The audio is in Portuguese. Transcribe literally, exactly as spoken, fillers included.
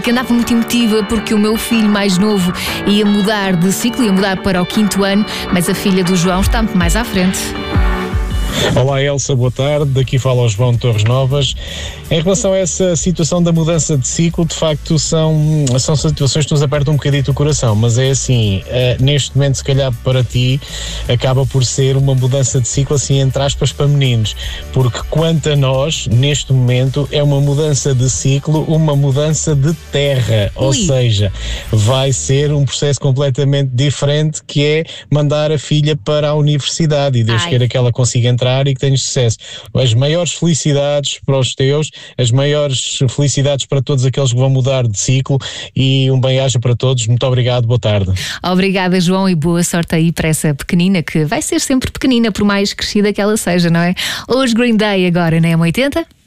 Que andava muito emotiva porque o meu filho mais novo ia mudar de ciclo, ia mudar para o quinto ano, mas a filha do João está muito mais à frente. Olá Elsa, boa tarde, daqui fala o João de Torres Novas. Em relação a essa situação da mudança de ciclo, de facto são, são situações que nos apertam um bocadito o coração, mas é assim, uh, neste momento se calhar para ti acaba por ser uma mudança de ciclo assim entre aspas para meninos, porque quanto a nós, neste momento é uma mudança de ciclo, uma mudança de terra, Ui. ou seja, vai ser um processo completamente diferente que é mandar a filha para a universidade e Deus Ai. queira que ela consiga entrar e que tenhas sucesso. As maiores felicidades para os teus, as maiores felicidades para todos aqueles que vão mudar de ciclo e um bem-aja para todos. Muito obrigado, boa tarde. Obrigada, João, e boa sorte aí para essa pequenina, que vai ser sempre pequenina, por mais crescida que ela seja, não é? Hoje Green Day agora na M oitenta.